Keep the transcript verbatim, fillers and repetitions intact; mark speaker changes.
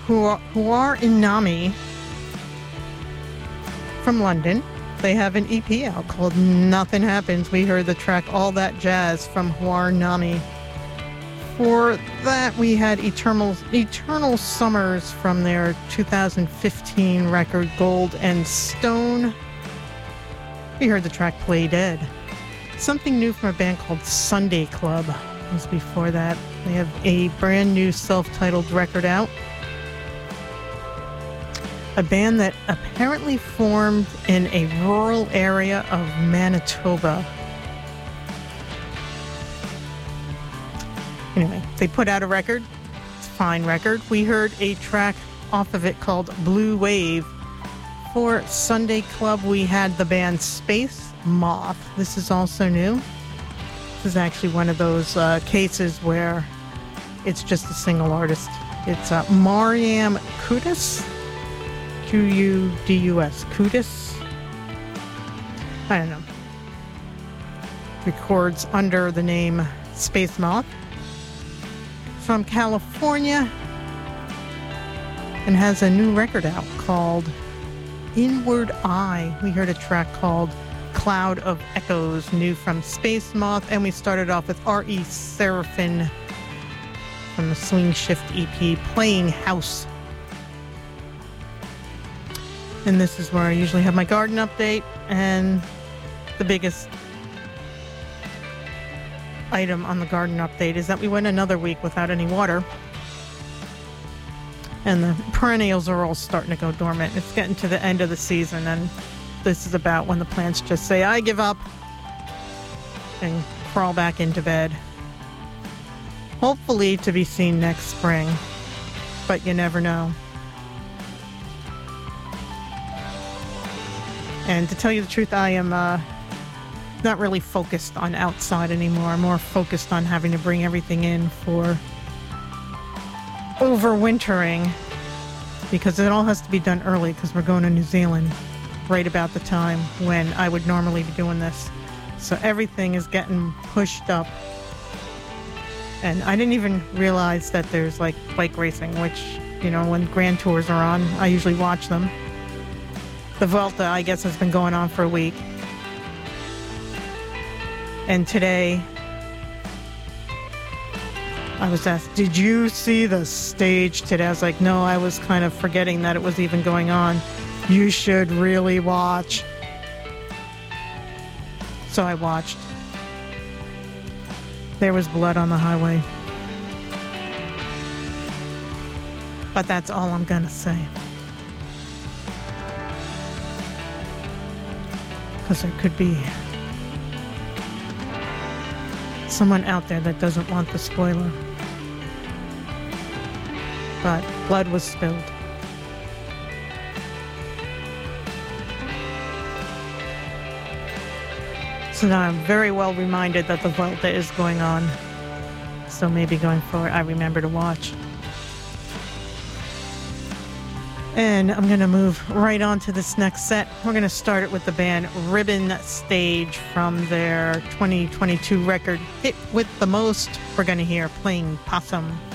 Speaker 1: Huar, Huar Inami from London. They have an E P out called Nothing Happens. We heard the track All That Jazz from Huar Inami. For that, we had Eternal, Eternal Summers from their two thousand fifteen record Gold and Stone. We heard the track Play Dead. Something new from a band called Sunday Club was before that. They have a brand new self-titled record out. A band that apparently formed in a rural area of Manitoba. Anyway, they put out a record. It's a fine record. We heard a track off of it called Blue Wave. For Sunday Club, we had the band Space Moth. This is also new. This is actually one of those uh, cases where it's just a single artist. It's uh, Mariam Kudus. Q U D U S. Kudus? I don't know. Records under the name Space Moth. From California. And has a new record out called Inward Eye. We heard a track called Cloud of Echoes, new from Space Moth. And we started off with R E Seraphin from the Swing Shift E P, Playing House. And this is where I usually have my garden update, and the biggest item on the garden update is that we went another week without any water. And the perennials are all starting to go dormant. It's getting to the end of the season, and this is about when the plants just say, I give up, and crawl back into bed. Hopefully to be seen next spring, but you never know. And to tell you the truth, I am uh, not really focused on outside anymore. I'm more focused on having to bring everything in for overwintering, because it all has to be done early because we're going to New Zealand right about the time when I would normally be doing this. So everything is getting pushed up. And I didn't even realize that there's like bike racing, which, you know, when Grand Tours are on, I usually watch them. The Vuelta, I guess, has been going on for a week. And today, I was asked, did you see the stage today? I was like, no, I was kind of forgetting that it was even going on. You should really watch. So I watched. There was blood on the highway. But that's all I'm gonna say. Because there could be someone out there that doesn't want the spoiler. But blood was spilled. So now I'm very well reminded that the Vuelta is going on. So maybe going forward, I remember to watch. And I'm going to move right on to this next set. We're going to start it with the band Ribbon Stage from their twenty twenty-two record Hit With The Most. We're going to hear Playing Possum.